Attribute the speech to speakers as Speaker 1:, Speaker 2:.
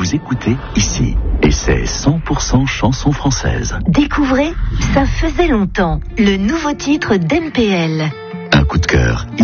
Speaker 1: vous écoutez ici. Et c'est 100% chansons françaises.
Speaker 2: Découvrez Ça faisait longtemps, le nouveau titre d'NPL.
Speaker 1: Un coup de cœur